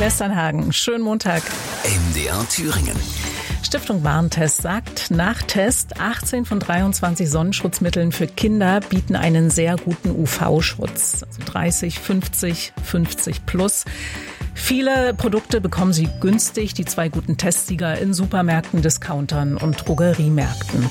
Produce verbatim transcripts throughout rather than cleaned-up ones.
Westernhagen. Schönen Montag. M D R Thüringen. Stiftung Warentest sagt, nach Test achtzehn von dreiundzwanzig Sonnenschutzmitteln für Kinder bieten einen sehr guten U V-Schutz. Also dreißig, fünfzig, fünfzig plus. Viele Produkte bekommen Sie günstig, die zwei guten Testsieger in Supermärkten, Discountern und Drogeriemärkten.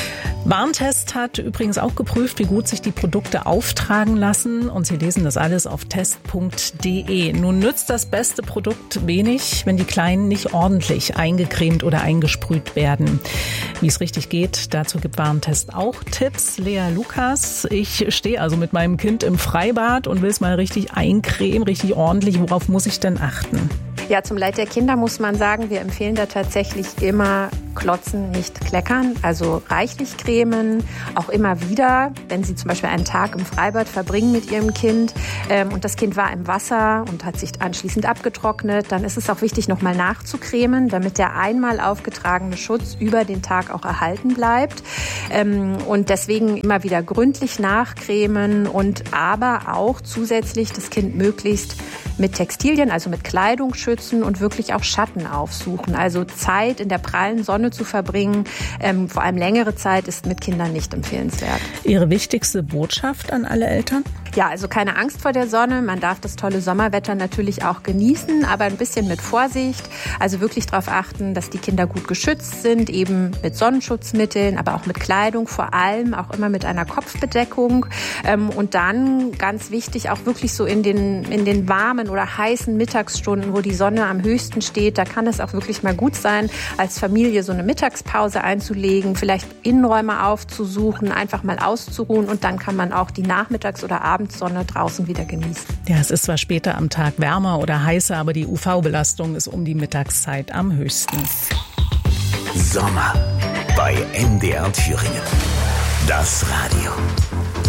Warentest hat übrigens auch geprüft, wie gut sich die Produkte auftragen lassen, und Sie lesen das alles auf test punkt de. Nun nützt das beste Produkt wenig, wenn die Kleinen nicht ordentlich eingecremt oder eingesprüht werden. Wie es richtig geht, dazu gibt Warentest auch Tipps. Lea Lukas, ich stehe also mit meinem Kind im Freibad und will es mal richtig eincremen, richtig ordentlich. Worauf muss ich denn achten? Ja, zum Leid der Kinder muss man sagen, wir empfehlen da tatsächlich immer klotzen, nicht kleckern, also reichlich cremen, auch immer wieder, wenn Sie zum Beispiel einen Tag im Freibad verbringen mit Ihrem Kind ähm, und das Kind war im Wasser und hat sich anschließend abgetrocknet, dann ist es auch wichtig, nochmal nachzucremen, damit der einmal aufgetragene Schutz über den Tag auch erhalten bleibt. Ähm, und deswegen immer wieder gründlich nachcremen und aber auch zusätzlich das Kind möglichst mit Textilien, also mit Kleidung schützen und wirklich auch Schatten aufsuchen. Also Zeit in der prallen Sonne zu verbringen, ähm, vor allem längere Zeit, ist mit Kindern nicht empfehlenswert. Ihre wichtigste Botschaft an alle Eltern? Ja, also keine Angst vor der Sonne. Man darf das tolle Sommerwetter natürlich auch genießen, aber ein bisschen mit Vorsicht. Also wirklich darauf achten, dass die Kinder gut geschützt sind, eben mit Sonnenschutzmitteln, aber auch mit Kleidung, vor allem auch immer mit einer Kopfbedeckung. Ähm, und dann ganz wichtig, auch wirklich so in den, in den warmen oder heißen Mittagsstunden, wo die Sonne am höchsten steht, da kann es auch wirklich mal gut sein, als Familie so eine Mittagspause einzulegen, vielleicht Innenräume aufzusuchen, einfach mal auszuruhen, und dann kann man auch die Nachmittags- oder Abendsonne draußen wieder genießen. Ja, es ist zwar später am Tag wärmer oder heißer, aber die U V-Belastung ist um die Mittagszeit am höchsten. Sommer bei M D R Thüringen. Das Radio.